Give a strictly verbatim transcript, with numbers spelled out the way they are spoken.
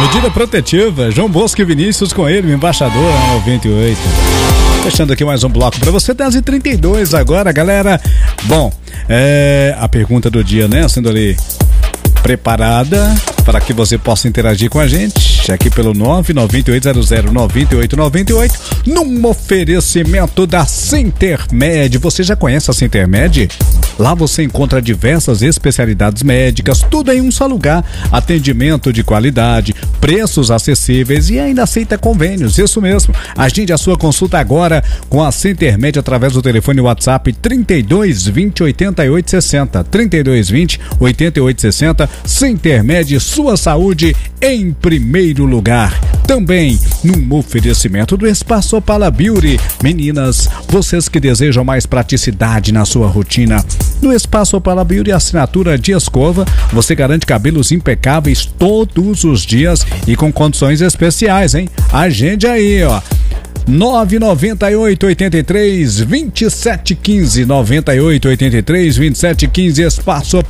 Medida protetiva, João Bosco e Vinícius com ele, embaixador noventa e oito. Fechando aqui mais um bloco pra você, dez e trinta e dois agora, galera. Bom, é a pergunta do dia, né? Sendo ali preparada para que você possa interagir com a gente aqui pelo nove nove oito zero zero nove oito nove oito, num oferecimento da Sintermed. Você já conhece a Sintermed? Lá você encontra diversas especialidades médicas, tudo em um só lugar, atendimento de qualidade, preços acessíveis e ainda aceita convênios, isso mesmo. Agende a sua consulta agora com a Sintermed através do telefone WhatsApp trinta e dois, vinte, oitenta e oito, sessenta, trinta e dois, vinte, oitenta e oito, sessenta. Sintermed, sua saúde em primeiro lugar. Também num oferecimento do Espaço Opala Beauty. Meninas, vocês que desejam mais praticidade na sua rotina, no Espaço Opala Beauty, assinatura de escova, você garante cabelos impecáveis todos os dias e com condições especiais, hein? Agende aí, ó. nove nove oito, oito três, vinte e sete quinze, nove oito, oito três, vinte e sete quinze, Espaço